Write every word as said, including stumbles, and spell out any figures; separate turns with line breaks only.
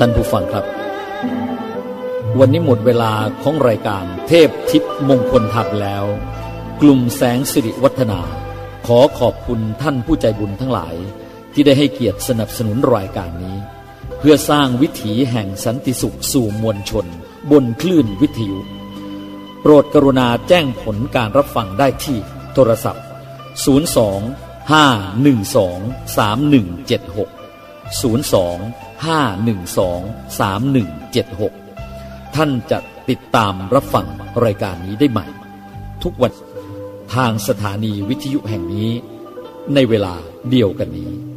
ท่านผู้ฟังครับวันนี้หมดเวลาของรายการเทพทิพย์มงคลธรรมแล้วกลุ่มแสงสิริวัฒนาขอขอบคุณท่านผู้ใจบุญทั้งหลายที่ได้ให้เกียรติสนับสนุนรายการนี้เพื่อสร้างวิถีแห่งสันติสุขสู่มวลชนบนคลื่นวิทยุโปรดกรุณาแจ้งผลการรับฟังได้ที่โทรศัพท์ศูนย์ สอง ห้า หนึ่ง สอง สาม หนึ่ง เจ็ด หก ศูนย์ สอง ห้า หนึ่ง สอง สาม หนึ่ง เจ็ด หกท่านจะติดตามรับฟังรายการนี้ได้ใหม่ทุกวันทางสถานีวิทยุแห่งนี้ในเวลาเดียวกันนี้